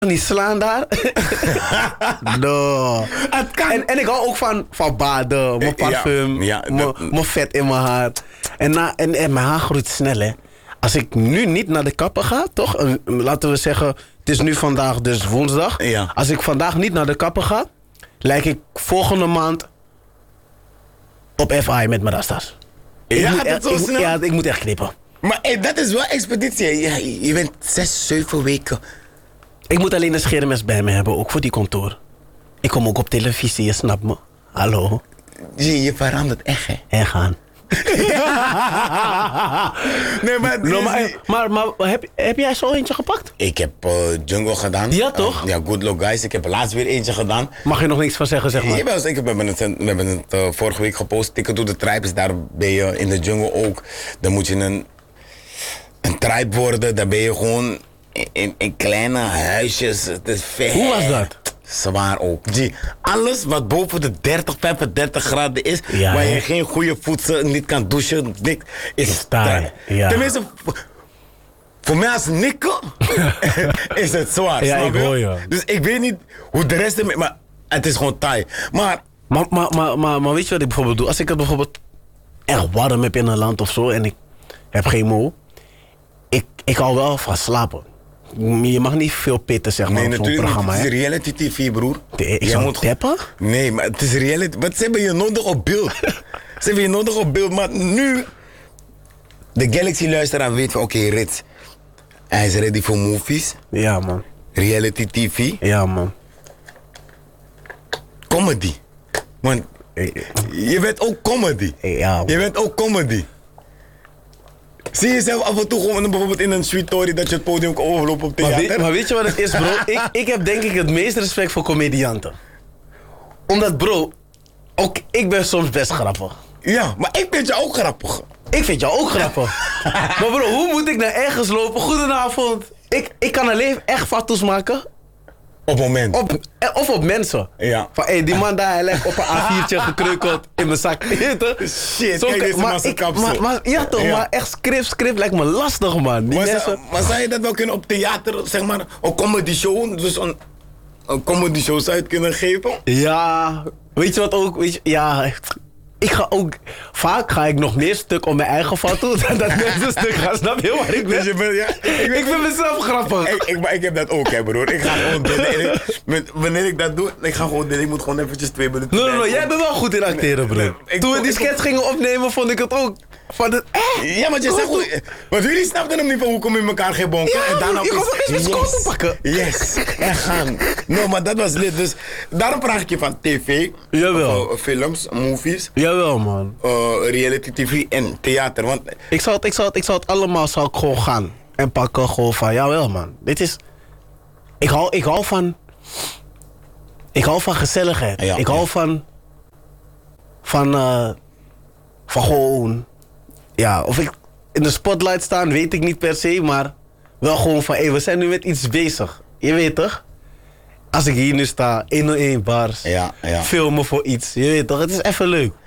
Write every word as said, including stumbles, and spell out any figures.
niet slaan daar. no. Het kan. En, en ik hou ook van, van baden, mijn parfum, Ja, ja, mijn, dat- mijn vet in mijn haar. En, na, en, en mijn haar groeit snel, hè. Als ik nu niet naar de kapper ga, toch? Een- laten we zeggen, het is nu vandaag dus woensdag. Ja. Als ik vandaag niet naar de kapper ga, lijk ik volgende maand op F I met mijn rastas. Ik Ja, moet gaat het echt- zo ik, snel? Ja, ik moet echt knippen. Maar hey, dat is wel expeditie. Je, je bent zes, zeven weken. Ik moet alleen een scheermes bij me hebben, ook voor die kantoor. Ik kom ook op televisie, je snapt me. Hallo. Je, je verandert echt, hè? En gaan. Nee, maar... No, maar maar, maar heb, heb jij zo eentje gepakt? Ik heb uh, Jungle gedaan. Ja, toch? Uh, ja, Good Luck Guys. Ik heb er laatst weer eentje gedaan. Mag je nog niks van zeggen, zeg maar? Jawel, ik heb, we hebben het, we hebben het uh, vorige week gepost. Ticket to the Tribe is daar ben je in de jungle ook. Dan moet je een, een tribe worden. Dan ben je gewoon in, in, in kleine huisjes. Het is ver. Hoe was dat? Zwaar ook. Zie, alles wat boven de dertig, vijfendertig graden is, Ja, waar je hè? geen goede voedsel, niet kan douchen, niks, is Is taai, taai. ja. Tenminste, voor- voor mij als nikkel is het zwaar. Ja, snap ik hoor je. Dus ik weet niet hoe de rest ermee, maar het is gewoon taai. Maar Maar, maar, maar, maar, maar weet je wat ik bijvoorbeeld doe? Als ik het bijvoorbeeld echt warm heb in een land of zo en ik heb geen mo, ik, ik hou wel van slapen. Je mag niet veel pitten, zeg maar, nee, op zo'n natuurlijk niet. programma. Het is Hè? reality T V, broer. De- ik Jij zou moet- teppen? Nee, maar het is reality. Wat ze hebben je nodig op beeld? Ze hebben je nodig op beeld. Maar nu, de Galaxy-luisteraar weet van, oké, Rits, hij is ready voor movies, Ja, man. reality T V, Ja, man. comedy. Want je bent ook comedy. Ja, man. Je bent ook comedy. Zie je zelf af en toe gewoon bijvoorbeeld in een sweet story dat je het podium kan overlopen op Maar theater? weet, maar weet je wat het is, bro? ik, ik heb denk ik het meest respect voor comedianten. Omdat, bro, ook ik ben soms best grappig. Ja, maar ik vind je ook grappig. Ik vind jou ook grappig. Maar bro, hoe moet ik naar ergens lopen? Goedenavond. Ik, ik kan alleen echt foto's maken. Op moment. Op, eh, of op mensen. Ja. Van, hé, die man daar, hij lijkt op een A viertje gekreukeld in mijn zak. Weet je? Shit, Zo kijk kan- deze maar man zijn ik- kapsel. maar, maar, ja toch, Ja. maar echt script, script lijkt me lastig, man. Die Maar, mensen... zou, maar zou je dat wel kunnen op theater, zeg maar, een comedy show, dus een, een comedy show zou je het kunnen geven? Ja, weet je wat ook? Weet je, ja, ik ga ook... Vaak ga ik nog meer stuk om mijn eigen foto dan dat mensen stuk gaan. Snap je waar ik ben? Dus je bent- ja, ik, ik, vind mezelf grappig. ik, ik, maar ik heb dat ook, hè, broer. Ik ga gewoon dit. en ik- met- Wanneer ik dat doe, ik ga gewoon dit. Ik moet gewoon eventjes twee minuten. Nee, nee, nee, bij- jij bent wel goed in acteren, bro. Nee, ik- Toen we die ik- sketch gingen opnemen, vond ik het ook... Van het, eh, Ja, maar je zegt goed. Want jullie snapten hem niet van hoe kom je elkaar geen bonken. Ja, en daarna broer, je kon opeens- nog eens mijn seconde pakken. Yes, en gaan. No, maar dat was lid. Dus daarom vraag ik je van tv, Jawel. of, uh, films, movies, Jawel, man. uh, reality T V en theater. Want Ik zou het, ik zou het, ik zou het allemaal zou ik gewoon gaan. En pakken gewoon van, jawel, man. Dit is... Ik hou, ik hou van... Ik hou van gezelligheid. Ja, ik hou ja. van... Van... eh van gewoon... Ja, of ik in de spotlight staan, weet ik niet per se, maar... Wel gewoon van, hé, we zijn nu met iets bezig. Je weet toch? Als ik hier nu sta, honderdéén bars. Ja, ja. Filmen voor iets. Je weet toch? Het is even leuk.